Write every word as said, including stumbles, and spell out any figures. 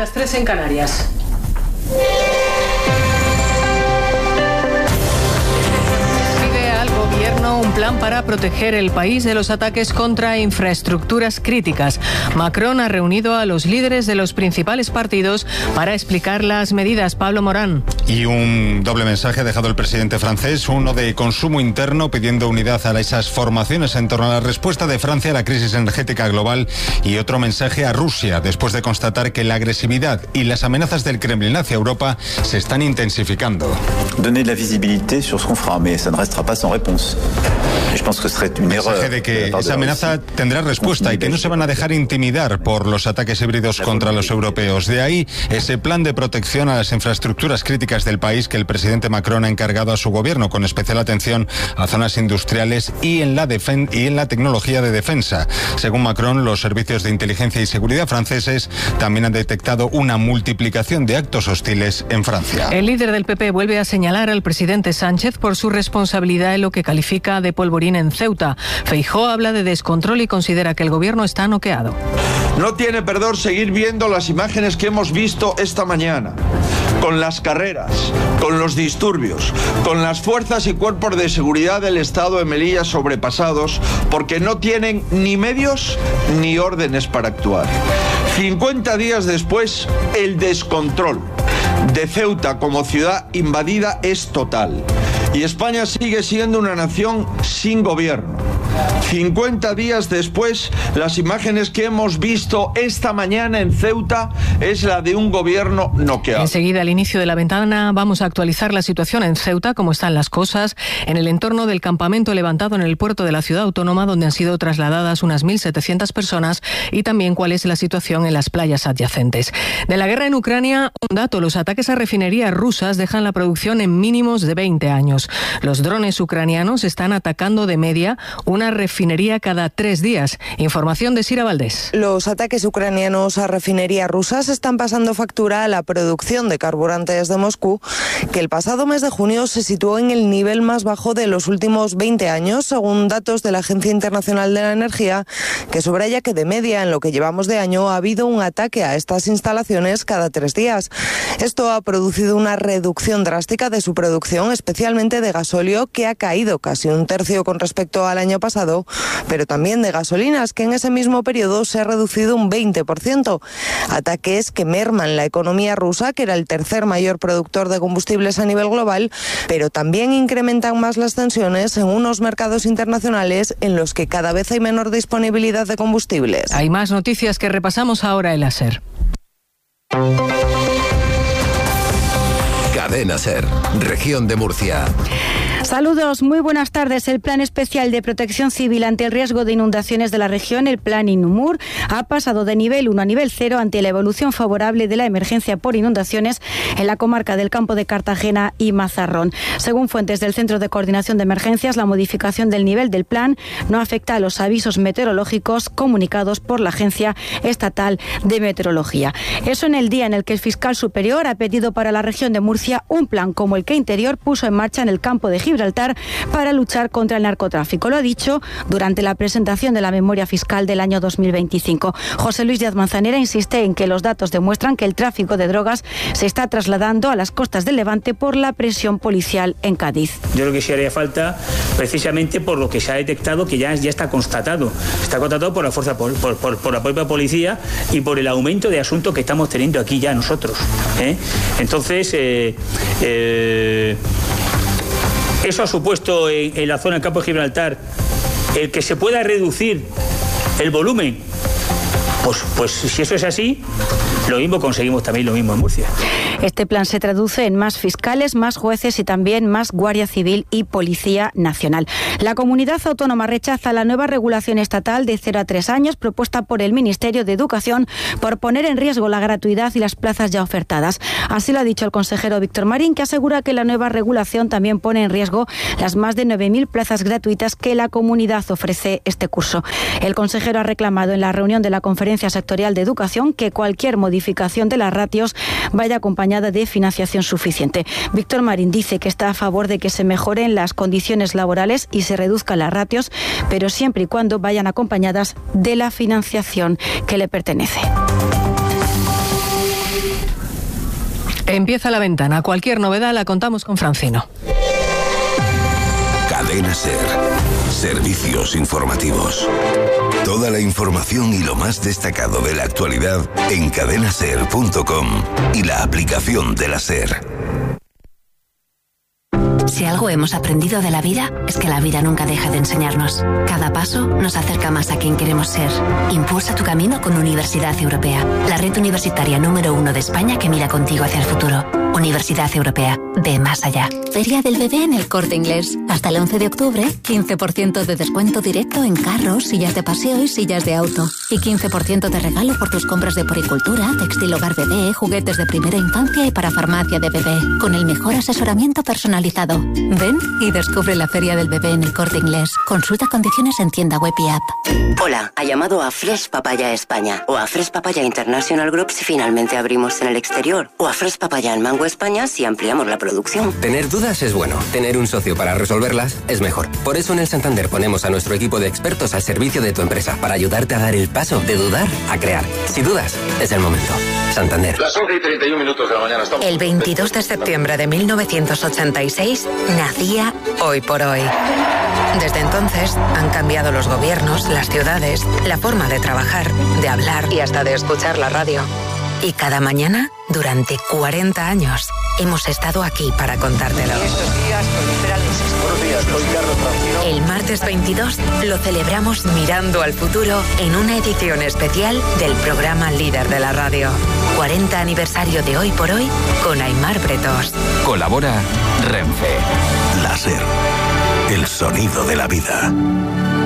las tres en Canarias. Un plan para proteger el país de los ataques contra infraestructuras críticas. Macron ha reunido a los líderes de los principales partidos para explicar las medidas. Pablo Morán. Y un doble mensaje ha dejado el presidente francés, uno de consumo interno pidiendo unidad a esas formaciones en torno a la respuesta de Francia a la crisis energética global, y otro mensaje a Rusia después de constatar que la agresividad y las amenazas del Kremlin hacia Europa se están intensificando. Donner la visibilité sur ce qu'on fera, mais ça ne restera pas sans réponse. Mensaje de que esa amenaza tendrá respuesta y que no se van a dejar intimidar por los ataques híbridos contra los europeos. De ahí ese plan de protección a las infraestructuras críticas del país que el presidente Macron ha encargado a su gobierno, con especial atención a zonas industriales y en la defen- y en la tecnología de defensa. Según Macron, los servicios de inteligencia y seguridad franceses también han detectado una multiplicación de actos hostiles en Francia. El líder del P P vuelve a señalar al presidente Sánchez por su responsabilidad en lo que califica de polvorín en Ceuta. Feijóo habla de descontrol y considera que el gobierno está noqueado. No tiene perdón seguir viendo las imágenes que hemos visto esta mañana, con las carreras, con los disturbios, con las fuerzas y cuerpos de seguridad del Estado de Melilla sobrepasados porque no tienen ni medios ni órdenes para actuar. cincuenta días después, el descontrol de Ceuta como ciudad invadida es total. Y España sigue siendo una nación sin gobierno. cincuenta días después, las imágenes que hemos visto esta mañana en Ceuta es la de un gobierno noqueado. Enseguida, al inicio de la ventana, vamos a actualizar la situación en Ceuta, cómo están las cosas en el entorno del campamento levantado en el puerto de la ciudad autónoma, donde han sido trasladadas unas mil setecientas personas, y también cuál es la situación en las playas adyacentes. De la guerra en Ucrania, un dato: los ataques a refinerías rusas dejan la producción en mínimos de veinte años. Los drones ucranianos están atacando de media una refinería cada tres días. Información de Sira Valdés. Los ataques ucranianos a refinerías rusas están pasando factura a la producción de carburantes de Moscú, que el pasado mes de junio se situó en el nivel más bajo de los últimos veinte años, según datos de la Agencia Internacional de la Energía, que subraya que de media en lo que llevamos de año ha habido un ataque a estas instalaciones cada tres días. Esto ha producido una reducción drástica de su producción, especialmente de gasóleo, que ha caído casi un tercio con respecto al año pasado, pero también de gasolinas, que en ese mismo periodo se ha reducido un veinte por ciento. Ataques que merman la economía rusa, que era el tercer mayor productor de combustibles a nivel global, pero también incrementan más las tensiones en unos mercados internacionales en los que cada vez hay menor disponibilidad de combustibles. Hay más noticias que repasamos ahora en la SER. Cadena SER, Región de Murcia. Saludos, muy buenas tardes. El Plan Especial de Protección Civil ante el riesgo de inundaciones de la región, el Plan Inumur, ha pasado de nivel uno a nivel cero ante la evolución favorable de la emergencia por inundaciones en la comarca del Campo de Cartagena y Mazarrón. Según fuentes del Centro de Coordinación de Emergencias, la modificación del nivel del plan no afecta a los avisos meteorológicos comunicados por la Agencia Estatal de Meteorología. Eso en el día en el que el fiscal superior ha pedido para la región de Murcia un plan como el que Interior puso en marcha en el campo de Gibraltar para luchar contra el narcotráfico. Lo ha dicho durante la presentación de la memoria fiscal del año dos mil veinticinco. José Luis Díaz Manzanera insiste en que los datos demuestran que el tráfico de drogas se está trasladando a las costas del Levante por la presión policial en Cádiz. Yo creo que sí haría falta, precisamente por lo que se ha detectado, que ya, ya está constatado. Está constatado por la fuerza, por, por, por, por la propia policía y por el aumento de asuntos que estamos teniendo aquí ya nosotros, ¿eh? Entonces, eh, eh, eso ha supuesto en, en la zona del Campo de Gibraltar el que se pueda reducir el volumen. Pues, pues si eso es así, lo mismo conseguimos también lo mismo en Murcia. Este plan se traduce en más fiscales, más jueces y también más Guardia Civil y Policía Nacional. La comunidad autónoma rechaza la nueva regulación estatal de cero a tres años propuesta por el Ministerio de Educación por poner en riesgo la gratuidad y las plazas ya ofertadas. Así lo ha dicho el consejero Víctor Marín, que asegura que la nueva regulación también pone en riesgo las más de nueve mil plazas gratuitas que la comunidad ofrece este curso. El consejero ha reclamado en la reunión de la Conferencia Sectorial de Educación que cualquier modificación de las ratios vaya acompañada de financiación suficiente. Víctor Marín dice que está a favor de que se mejoren las condiciones laborales y se reduzcan las ratios, pero siempre y cuando vayan acompañadas de la financiación que le pertenece. Empieza La Ventana. Cualquier novedad la contamos con Francino. Cadena SER. Servicios informativos. Toda la información y lo más destacado de la actualidad en cadena ser punto com y la aplicación de la SER. Si algo hemos aprendido de la vida, es que la vida nunca deja de enseñarnos. Cada paso nos acerca más a quien queremos ser. Impulsa tu camino con Universidad Europea, la red universitaria número uno de España que mira contigo hacia el futuro. Universidad Europea, ve más allá. Feria del Bebé en El Corte Inglés. Hasta el once de octubre, quince por ciento de descuento directo en carros, sillas de paseo y sillas de auto. Y quince por ciento de regalo por tus compras de poricultura, textil hogar bebé, juguetes de primera infancia y para farmacia de bebé. Con el mejor asesoramiento personalizado. Ven y descubre la Feria del Bebé en El Corte Inglés. Consulta condiciones en tienda web y app. Hola, ha llamado a Fresh Papaya España o a Fresh Papaya International Group si finalmente abrimos en el exterior o a Fresh Papaya en Mango España si ampliamos la producción. Tener dudas es bueno, tener un socio para resolverlas es mejor. Por eso en el Santander ponemos a nuestro equipo de expertos al servicio de tu empresa para ayudarte a dar el paso de dudar a crear. Si dudas, es el momento. Santander. Las once y treinta y un minutos de la mañana estamos... El veintidós de septiembre de mil novecientos ochenta y seis nacía Hoy por Hoy. Desde entonces han cambiado los gobiernos, las ciudades, la forma de trabajar, de hablar y hasta de escuchar la radio. Y cada mañana, durante cuarenta años, hemos estado aquí para contártelo. El martes veintidós lo celebramos mirando al futuro en una edición especial del programa líder de la radio. cuarenta aniversario de Hoy por Hoy con Aimar Bretos. Colabora Renfe. La SER. El sonido de la vida.